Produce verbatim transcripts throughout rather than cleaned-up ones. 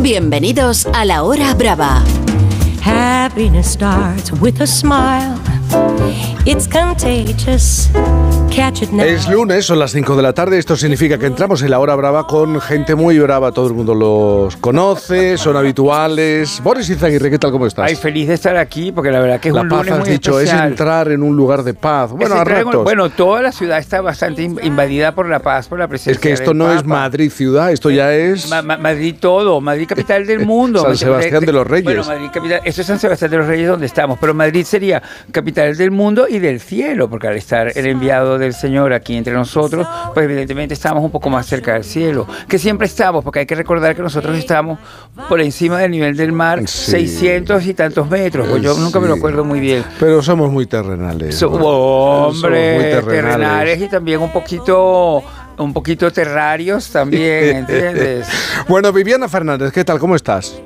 Bienvenidos a La Hora Brava. Happiness starts with a smile. It's contagious. Catch it now. Es lunes, son las cinco de la tarde. Esto significa que entramos en La Hora Brava con gente muy brava. Todo el mundo los conoce, son habituales. Boris Izaguirre, ¿qué tal? ¿Cómo estás? Ay, feliz de estar aquí, porque la verdad que es la un paz, lunes has muy dicho, especial. es entrar en un lugar de paz. Bueno, Es a entrar en un- ratos. Bueno, toda la ciudad está bastante in- invadida por la paz, por la presencia es que esto del no Papa. es Madrid ciudad, esto ya es Ma- Ma- Madrid todo, Madrid capital del mundo. San Sebastián de los Reyes. Bueno, Madrid capital, esto es San Sebastián de los Reyes donde estamos, pero Madrid sería capital del mundo y del cielo, porque al estar el enviado del Señor aquí entre nosotros, pues evidentemente estamos un poco más cerca del cielo, que siempre estamos, porque hay que recordar que nosotros estamos por encima del nivel del mar, Sí. seiscientos y tantos metros, pues yo nunca me lo Sí. acuerdo muy bien. Pero somos muy terrenales. So- ¿no? hombre, Somos muy terrenales. terrenales y también un poquito, un poquito terrarios también, ¿entiendes? Bueno, Viviana Fernández, ¿qué tal? ¿Cómo estás?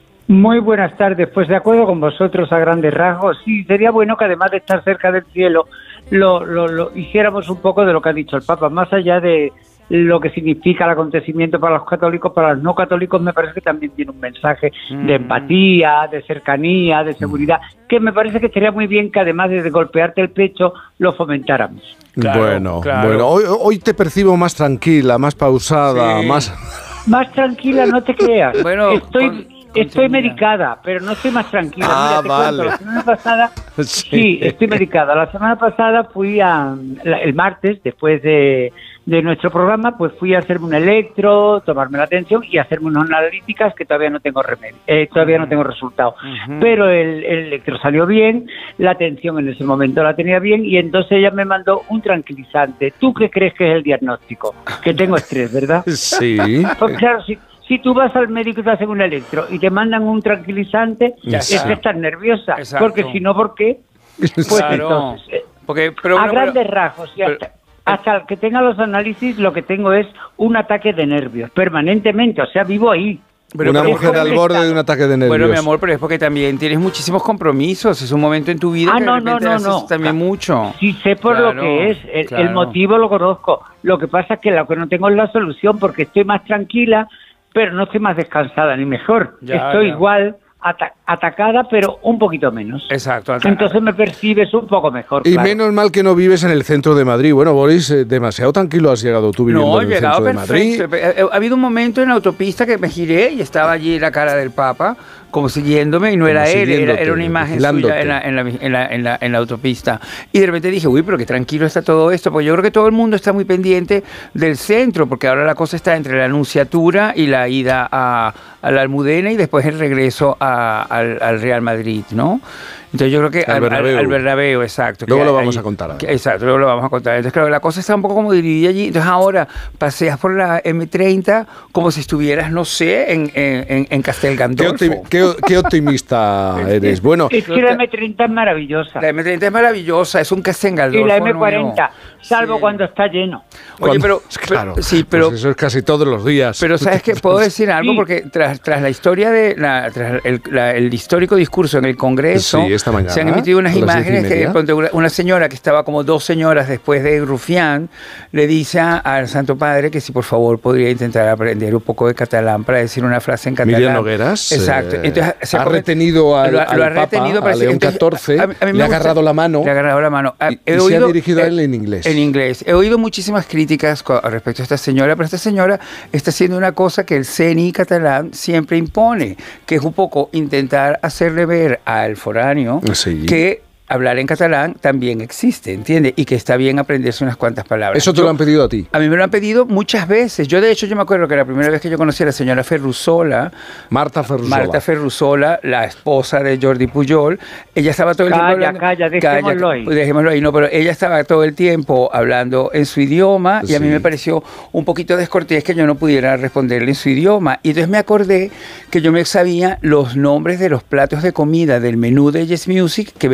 Muy buenas tardes, pues de acuerdo con vosotros a grandes rasgos, sí, sería bueno que además de estar cerca del cielo, lo, lo, lo hiciéramos un poco de lo que ha dicho el Papa, más allá de lo que significa el acontecimiento para los católicos, para los no católicos me parece que también tiene un mensaje Mm. de empatía, de cercanía, de seguridad, que me parece que estaría muy bien que además de golpearte el pecho, lo fomentáramos. Claro, bueno, claro. bueno, hoy, hoy te percibo más tranquila, más pausada, Sí. más... Más tranquila, no te creas. Bueno, estoy, con- estoy continuidad. medicada, pero no estoy más tranquila. Ah, Mira, te vale. cuento, la semana pasada, Sí. sí. estoy medicada. La semana pasada fui a, la- el martes, después de, de nuestro programa, pues fui a hacerme un electro, tomarme la atención y hacerme unas analíticas que todavía no tengo remedio, eh, todavía no tengo resultado. Ujú. Pero el, el electro salió bien, la atención en ese momento la tenía bien y entonces ella me mandó un tranquilizante. ¿Tú qué crees que es el diagnóstico? Que tengo estrés, ¿verdad? Sí. Pues claro, si, si tú vas al médico y te hacen un electro y te mandan un tranquilizante, Ya es está. que estás nerviosa. Exacto. Porque si no, ¿por qué? Pues Claro. entonces, eh, Porque, pero, a pero- grandes rasgos, y hasta, hasta que tenga los análisis, lo que tengo es un ataque de nervios, permanentemente, o sea, vivo ahí. pero- Una pero- mujer al borde de un ataque de nervios. Bueno, mi amor, pero es porque también tienes muchísimos compromisos. Es un momento en tu vida Ah, que no, de repente no, no, haces no. también mucho. Sí sé por Claro, lo que es, el, el claro. motivo lo conozco. Lo que pasa es que lo que no tengo es la solución porque estoy más tranquila, pero no estoy más descansada ni mejor. Ya, estoy ya. igual ata- atacada, pero un poquito menos. Exacto. Entonces me percibes un poco mejor. Y claro. menos mal que no vives en el centro de Madrid. Bueno, Boris, eh, demasiado tranquilo has llegado tú viviendo No, he en el llegado centro de Madrid. perfecto. Ha ha habido un momento en la autopista que me giré y estaba allí la cara del Papa, como siguiéndome, y no Como era él, era, siguiéndote, era una imagen vigilándote. suya en la, en, la, en, la, en, la, en la autopista. Y de repente dije, uy, pero qué tranquilo está todo esto, porque yo creo que todo el mundo está muy pendiente del centro, porque ahora la cosa está entre la Anunciatura y la ida a, a la Almudena y después el regreso a- al, al Real Madrid, ¿no? Entonces yo creo que Al al, Bernabéu. al- al Bernabéu, exacto. Luego que lo hay- vamos a contar, que- además. Exacto, luego lo vamos a contar. Entonces, claro, la cosa está un poco como dividida allí. Entonces, ahora paseas por la eme treinta como si estuvieras, no sé, en, en, en Castel Qué, Gandolfo. optimi- qué- qué optimista eres. Bueno, Es que la eme treinta es maravillosa. La eme treinta es maravillosa, es un Castel Gandolfo. Y la eme nuevo. cuarenta, salvo Sí. cuando está lleno. Oye, cuando- pero, claro, pero- sí, pero, pues eso es casi todos los días. pero ¿sabes qué? Puedo decir algo, Sí. porque tras, tras la historia de la, tras el, la- el histórico discurso en el Congreso, Sí, esta mañana, se han emitido unas a las diez y imágenes que media. ponte, una, una señora que estaba como dos señoras después de Rufián le dice a- al Santo Padre que si por favor podría intentar aprender un poco de catalán para decir una frase en catalán. Miriam Nogueras Exacto. eh, Entonces, se ha come- retenido al, lo ha- al lo ha Papa, retenido, a parece- León entonces, catorce, a- a mí me le ha gusta- agarrado la mano Le ha agarrado la mano. Ah, y, he y se ha oído- dirigido a he- él en inglés. En inglés. He oído muchísimas críticas co- respecto a esta señora, pero esta señora está haciendo una cosa que el C N I catalán siempre impone, que es un poco intentar hacerle ver al foráneo Sí. que hablar en catalán también existe, ¿entiendes? Y que está bien aprenderse unas cuantas palabras. Eso te Yo- lo han pedido a ti. A mí me lo han pedido muchas veces. Yo, de hecho, yo me acuerdo que la primera vez que yo conocí a la señora Ferrusola, Marta Ferrusola. Marta Ferrusola, la esposa de Jordi Pujol, ella estaba todo el Calla, tiempo hablando... calla, dejémoslo ahí. pues dejémoslo ahí, no, pero ella estaba todo el tiempo hablando en su idioma y a mí Sí. me pareció un poquito descortés que yo no pudiera responderle en su idioma. Y entonces me acordé que yo me sabía los nombres de los platos de comida del menú de Yes Music que venían en catalán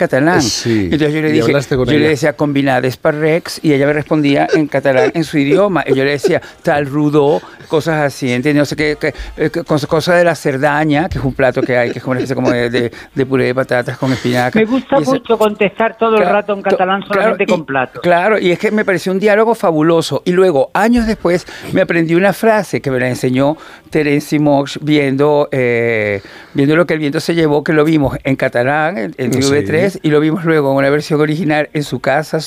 catalán. Sí. Entonces yo le ¿Y dije, hablaste con yo ella? le decía combinades per rex y ella me respondía en catalán en su idioma. Y yo le decía tal rudo, cosas así, ¿entiendes? No sé qué, qué, qué cosa, cosa de la cerdaña, que es un plato que hay, que es como una especie como de, de, de puré de patatas con espinaca. Me gusta ese, mucho contestar todo el claro, rato en catalán claro, solamente y, con platos. Claro, y es que me pareció un diálogo fabuloso. Y luego, años después, me aprendí una frase que me la enseñó Terence Moix viendo, eh, viendo Lo que el viento se llevó, que lo vimos en catalán, en, en T V tres, sí. Y lo vimos luego en una versión original en su casa